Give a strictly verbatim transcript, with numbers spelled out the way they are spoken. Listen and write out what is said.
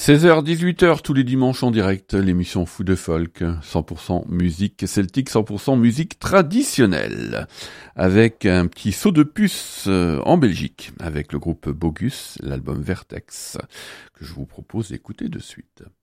seize heures dix-huit heures tous les dimanches en direct, l'émission Fou de Folk, cent pour cent musique celtique, cent pour cent musique traditionnelle, avec un petit saut de puce en Belgique, avec le groupe Bogus, l'album Vertex, que je vous propose d'écouter de suite.